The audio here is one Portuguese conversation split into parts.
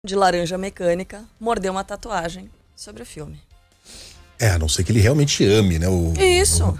de Laranja Mecânica mordeu uma tatuagem sobre o filme. A não ser que ele realmente ame, né? Isso.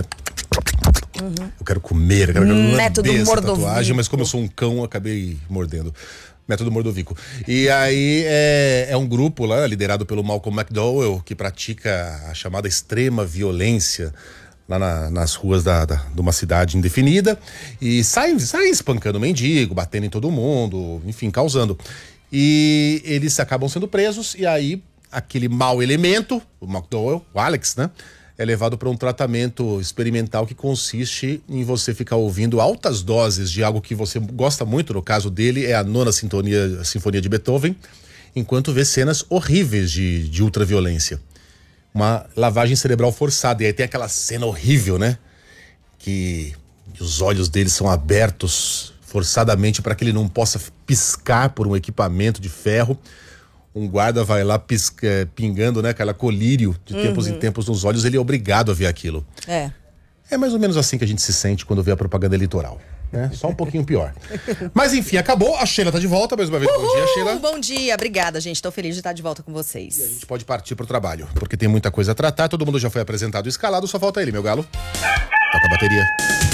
Eu quero comer, eu quero Método lamber essa Mordovico. tatuagem, mas como eu sou um cão, eu acabei mordendo. Método Mordovico. E aí é um grupo lá, liderado pelo Malcolm McDowell, que pratica a chamada extrema violência lá nas ruas de uma cidade indefinida, e sai espancando mendigo, batendo em todo mundo, enfim, causando. E eles acabam sendo presos, e aí aquele mau elemento, o McDowell, o Alex, né, é levado para um tratamento experimental que consiste em você ficar ouvindo altas doses de algo que você gosta muito. No caso dele é a Nona Sinfonia de Beethoven, enquanto vê cenas horríveis de ultraviolência. Uma lavagem cerebral forçada. E aí tem aquela cena horrível, né? Que os olhos dele são abertos forçadamente para que ele não possa piscar por um equipamento de ferro. Um guarda vai lá pingando, né? Aquela colírio de tempos em tempos nos olhos. Ele é obrigado a ver aquilo. É mais ou menos assim que a gente se sente quando vê a propaganda eleitoral. Né? Só um pouquinho pior. Mas enfim, acabou. A Sheila tá de volta mais uma vez. Bom dia, Sheila. Bom dia, obrigada, gente. Tô feliz de estar de volta com vocês. E a gente pode partir pro trabalho, porque tem muita coisa a tratar. Todo mundo já foi apresentado e escalado, só falta ele, meu galo. Toca a bateria.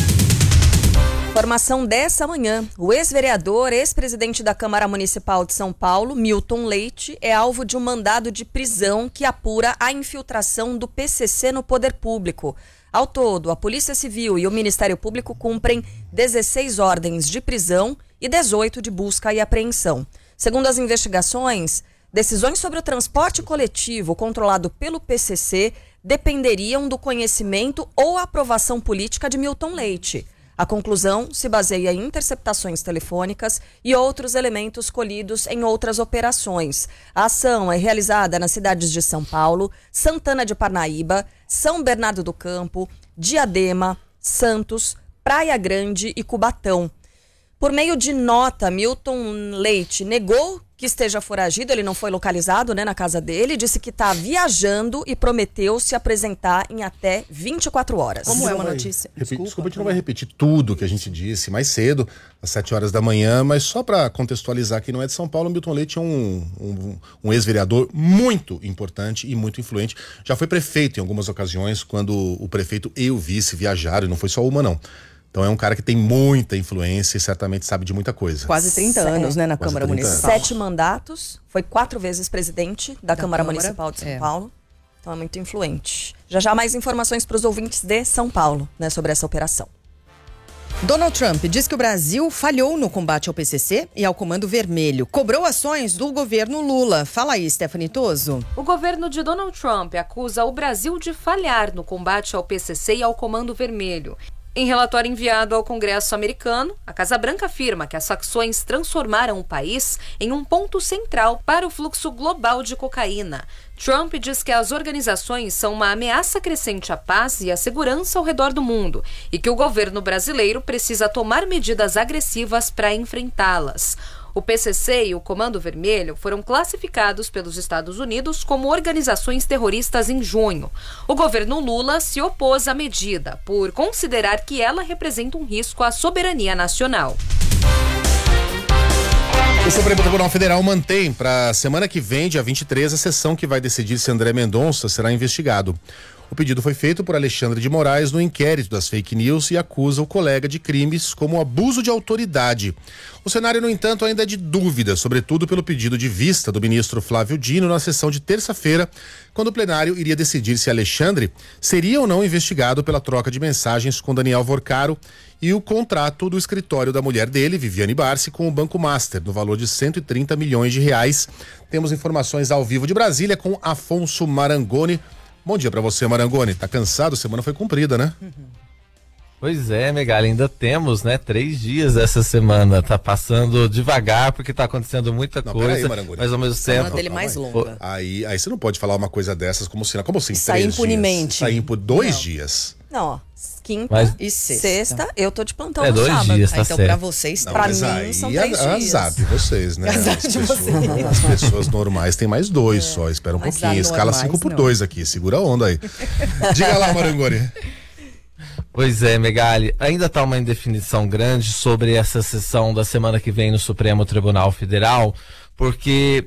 Informação dessa manhã. O ex-vereador, ex-presidente da Câmara Municipal de São Paulo, Milton Leite, é alvo de um mandado de prisão que apura a infiltração do PCC no poder público. Ao todo, a Polícia Civil e o Ministério Público cumprem 16 ordens de prisão e 18 de busca e apreensão. Segundo as investigações, decisões sobre o transporte coletivo controlado pelo PCC dependeriam do conhecimento ou aprovação política de Milton Leite. A conclusão se baseia em interceptações telefônicas e outros elementos colhidos em outras operações. A ação é realizada nas cidades de São Paulo, Santana de Parnaíba, São Bernardo do Campo, Diadema, Santos, Praia Grande e Cubatão. Por meio de nota, Milton Leite negou que esteja foragido, ele não foi localizado, né, na casa dele, disse que está viajando e prometeu se apresentar em até 24 horas. Como é uma notícia? Desculpa, a gente não vai repetir tudo que a gente disse mais cedo, às 7 horas da manhã, mas só para contextualizar, que não é de São Paulo, Milton Leite é um ex-vereador muito importante e muito influente. Já foi prefeito em algumas ocasiões, quando o prefeito e o vice viajaram, e não foi só uma, não. Então é um cara que tem muita influência e certamente sabe de muita coisa. Quase 30 anos, né, na Câmara Municipal. 7 mandatos, foi 4 vezes presidente da Câmara Municipal de São Paulo. Então é muito influente. Já mais informações para os ouvintes de São Paulo, né, sobre essa operação. Donald Trump diz que o Brasil falhou no combate ao PCC e ao Comando Vermelho. Cobrou ações do governo Lula. Fala aí, Stephanie Toso. O governo de Donald Trump acusa o Brasil de falhar no combate ao PCC e ao Comando Vermelho. Em relatório enviado ao Congresso americano, a Casa Branca afirma que as facções transformaram o país em um ponto central para o fluxo global de cocaína. Trump diz que as organizações são uma ameaça crescente à paz e à segurança ao redor do mundo e que o governo brasileiro precisa tomar medidas agressivas para enfrentá-las. O PCC e o Comando Vermelho foram classificados pelos Estados Unidos como organizações terroristas em junho. O governo Lula se opôs à medida, por considerar que ela representa um risco à soberania nacional. O Supremo Tribunal Federal mantém para a semana que vem, dia 23, a sessão que vai decidir se André Mendonça será investigado. O pedido foi feito por Alexandre de Moraes no inquérito das fake news e acusa o colega de crimes como abuso de autoridade. O cenário, no entanto, ainda é de dúvida, sobretudo pelo pedido de vista do ministro Flávio Dino na sessão de terça-feira, quando o plenário iria decidir se Alexandre seria ou não investigado pela troca de mensagens com Daniel Vorcaro e o contrato do escritório da mulher dele, Viviane Barsi, com o Banco Master, no valor de 130 milhões de reais. Temos informações ao vivo de Brasília com Afonso Marangoni. Bom dia pra você, Marangoni. Tá cansado? Semana foi cumprida, né? Pois é, Megali, ainda temos, né, 3 dias essa semana. Tá passando devagar porque tá acontecendo muita coisa, aí, Marangoni. mas ao mesmo tempo... A dele mais longa. Aí você não pode falar uma coisa dessas como assim, 3 Sair dias. impunemente. Sair por 2 dias. Não, ó, quinta e sexta, eu tô de plantão É no 2 sábado. dias, tá então, certo. pra vocês, Não, pra mas mim, aí são 3 dias. azar de vocês, né? Azar de vocês. As pessoas normais têm mais 2 só. Espera um Mas pouquinho. Escala anormais, 5 por não. 2 aqui. Segura a onda aí. Diga lá, Marangoni. Pois é, Megali, ainda tá uma indefinição grande sobre essa sessão da semana que vem no Supremo Tribunal Federal, porque